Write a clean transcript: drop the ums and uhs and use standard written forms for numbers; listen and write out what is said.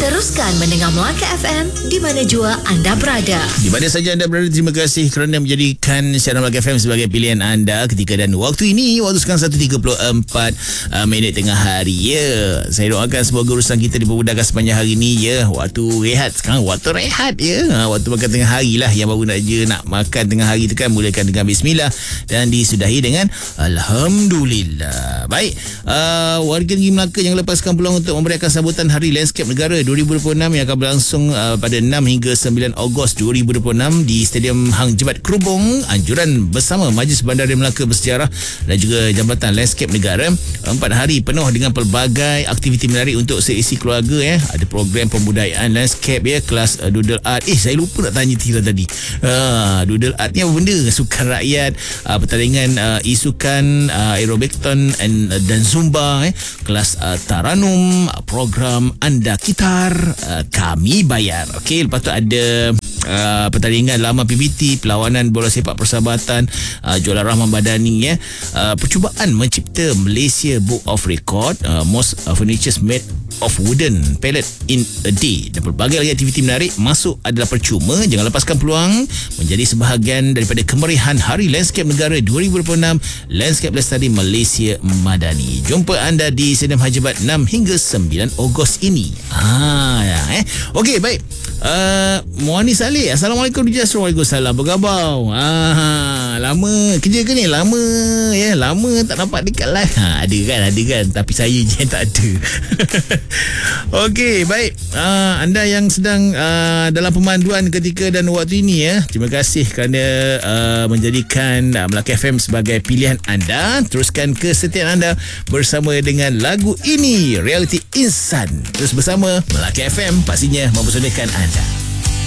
Teruskan mendengar Melaka FM di mana jua anda berada. Di mana saja anda berada, terima kasih kerana menjadikan siaran Melaka FM sebagai pilihan anda ketika dan waktu ini. Waktu sekarang 1.34 minit tengah hari. Ya, saya doakan semoga urusan kita dipermudahkan sepanjang hari ini. Ya, waktu rehat sekarang, waktu rehat ya. Waktu makan tengah hari lah. Yang baru nak makan tengah hari tu kan, mulakan dengan bismillah dan disudahi dengan alhamdulillah. Baik, warga negeri Melaka yang lepaskan peluang untuk memberikan sambutan Hari Landscape Negara 2026 yang akan berlangsung pada 6 hingga 9 Ogos 2026 di Stadium Hang Jebat Kerubong. Anjuran bersama Majlis Bandaraya Melaka Bersejarah dan juga Jambatan Landscape Negara. 4 hari penuh dengan pelbagai aktiviti menarik untuk seisi keluarga ya. Ada program pembudayaan landscape ya, kelas doodle art. Saya lupa nak tanya Tira tadi. Doodle art ni apa benda? Sukan rakyat, pertandingan isukan, aerobikton dan zumba kelas taranum, program anda kitar, kami bayar. Okey, lepas tu ada pertandingan lama PBT, perlawanan bola sepak persahabatan, jualan rahmah badani ya. Percubaan mencipta Malaysia Book of Record, most furnitures made of wooden pallet in a day, dan pelbagai lagi aktiviti menarik masuk adalah percuma. Jangan lepaskan peluang menjadi sebahagian daripada kemeriahan Hari Landscape Negara 2026 Landscape Lestari Malaysia Madani. Jumpa anda di Stadium Hang Jebat 6 hingga 9 Ogos ini. Okey, baik. Muani Saleh, Assalamualaikum DJ Astro. Waalaikumsalam. Apa khabar? Lama kerja ke ni? Lama ya, lama tak nampak dekat live. Ada kan, tapi saya je yang tak ada. Okey, baik. Anda yang sedang dalam pemanduan ketika dan waktu ini ya, terima kasih kerana menjadikan Melaka FM sebagai pilihan anda. Teruskan kesetiaan anda bersama dengan lagu ini, Reality Insan. Terus bersama Melaka FM, pastinya mempersonalkan anda.